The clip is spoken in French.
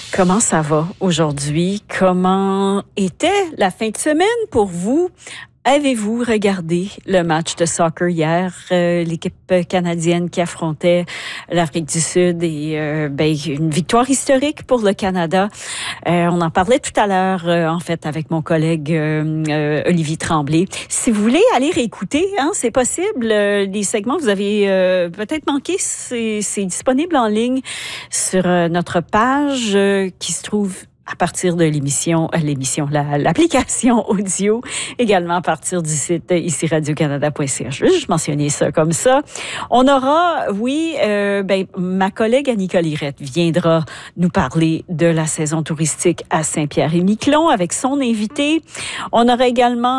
Comment ça va aujourd'hui? Comment était la fin de semaine pour vous? Avez-vous regardé le match de soccer hier, l'équipe canadienne qui affrontait l'Afrique du Sud et une victoire historique pour le Canada. On en parlait tout à l'heure, en fait, avec mon collègue Olivier Tremblay. Si vous voulez aller réécouter, c'est possible. Les segments que vous avez peut-être manqués, c'est disponible en ligne sur notre page qui se trouve à partir de l'application audio, également à partir du site ici radiocanada.ca. Je vais juste mentionner ça comme ça. On aura, ma collègue Annie-Nicole Irette viendra nous parler de la saison touristique à Saint-Pierre-et-Miquelon avec son invité. On aura également